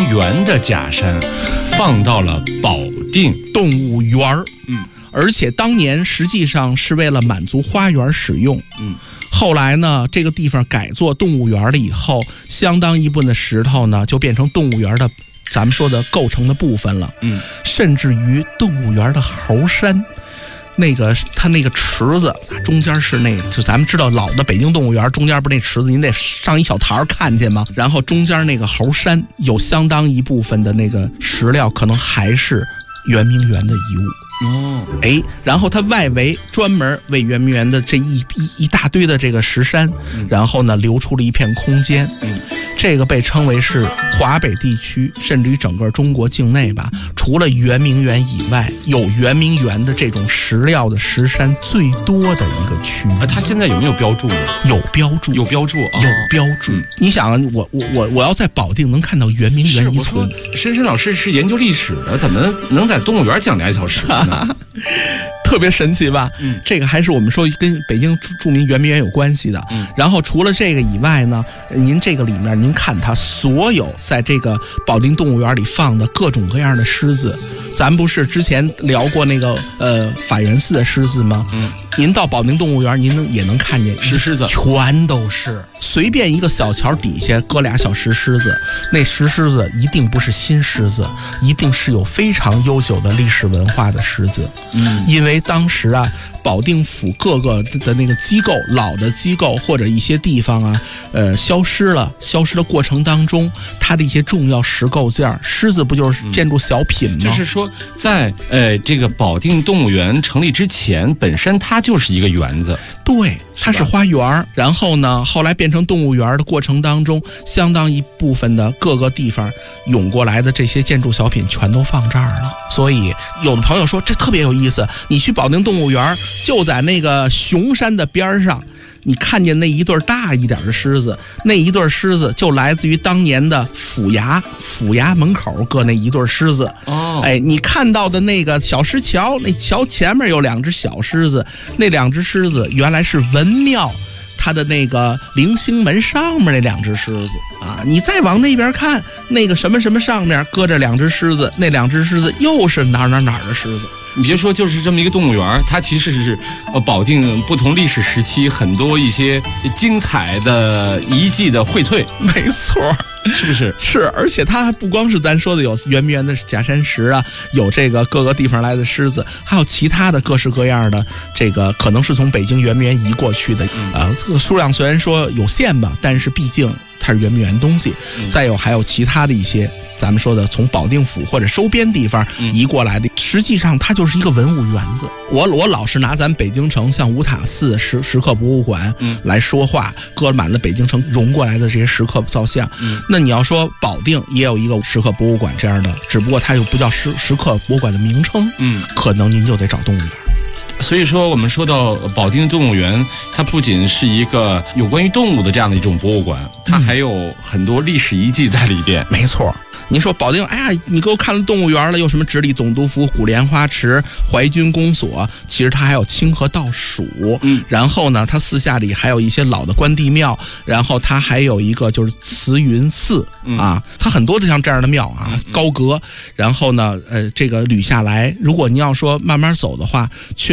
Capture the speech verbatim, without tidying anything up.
明园的假山放到了保定动物园儿。 嗯， 而且当年实际上是为了满足花园使用。 嗯， 后来呢，这个地方改做动物园了以后，相当一部分的石头呢就变成动物园的咱们说的构成的部分了。 嗯， 甚至于动物园的猴山。那个它那个池子中间是那就咱们知道老的北京动物园中间不是那池子，您得上一小台看见吗？然后中间那个猴山有相当一部分的那个石料可能还是圆明园的遗物。 哦， 哎，然后它外围专门为圆明园的这一一一大堆的这个石山， 嗯、 然后呢留出了一片空间。 嗯， 这个被称为是华北地区，甚至于整个中国境内吧，除了圆明园以外，有圆明园的这种石料的石山最多的一个区域。 啊，它现在有没有标注呢？ 有标注， 有标注，哦、 有标注。嗯、你想啊，我我我我要在保定能看到圆明园遗存， 深深老师是研究历史的，怎么能在动物园讲俩小时呢？ 特别神奇吧？嗯，这个还是我们说跟北京著名圆明园有关系的。嗯，然后除了这个以外呢，您这个里面您看它所有在这个保定动物园里放的各种各样的狮子，咱不是之前聊过那个呃法源寺的狮子吗？嗯，您到保定动物园，您能也能看见石狮子， 全都是。随便一个小桥底下搁俩小石狮子，那石狮子一定不是新狮子，一定是有非常悠久的历史文化的狮子。嗯，因为当时啊，保定府各个的那个机构，老的机构或者一些地方啊，呃，消失了。消失的过程当中，它的一些重要石构件，狮子不就是建筑小品吗？ 嗯、就是说，在呃这个保定动物园成立之前，本身它就是一个园子。 对，它是花园。然后呢，后来变成动物园的过程当中，相当一部分的各个地方涌过来的这些建筑小品全都放这儿了。所以有的朋友说这特别有意思，你去保定动物园就在那个熊山的边上，你看见那一对大一点的狮子，那一对狮子就来自于当年的府衙，府衙门口搁那一对狮子。哦，哎，你看到的那个小石桥，那桥前面有两只小狮子，那两只狮子原来是文庙它的那个棂星门上面那两只狮子啊，你再往那边看，那个什么什么上面搁着两只狮子，那两只狮子又是哪哪哪的狮子。 你别说，就是这么一个动物园，它其实是呃保定不同历史时期很多一些精彩的遗迹的荟萃。 没错， 是不是？ 是，而且它不光是咱说的有圆明园的假山石啊，有这个各个地方来的狮子，还有其他的各式各样的这个可能是从北京圆明园移过去的，呃，数量虽然说有限吧，但是毕竟它是圆明园东西。再有还有其他的一些咱们说的从保定府或者周边地方移过来的，实际上它就是一个文物园子。我我老是拿咱北京城像五塔寺石石刻博物馆来说话，搁满了北京城融过来的这些石刻造像。那你要说保定也有一个石刻博物馆这样的，只不过它又不叫石石刻博物馆的名称，嗯，可能您就得找动物园。 所以说我们说到保定动物园，它不仅是一个有关于动物的这样的一种博物馆，它还有很多历史遗迹在里边。 没错，您说保定，哎呀，你给我看了动物园了，有什么直隶总督府、古莲花池、淮军公所，其实它还有清河道署。嗯，然后呢，它私下里还有一些老的关帝庙，然后它还有一个就是慈云寺、嗯、啊，它很多的像这样的庙啊，嗯、高阁。然后呢，呃，这个捋下来，如果您要说慢慢走的话，确